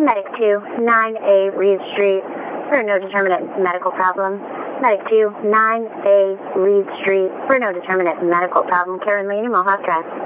Medic 2, 9A Reed Street for a no determinate medical problem. Medic 2, 9A Reed Street for a no determinate medical problem. Karen Lee, Mohawk Drive.